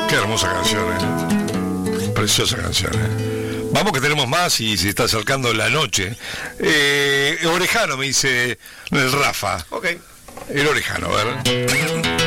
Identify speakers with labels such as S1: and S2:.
S1: Qué hermosa canción, preciosa canción, Vamos que tenemos más y se está acercando la noche. Orejano me dice el Rafa.
S2: Ok.
S1: El Orejano, a ver.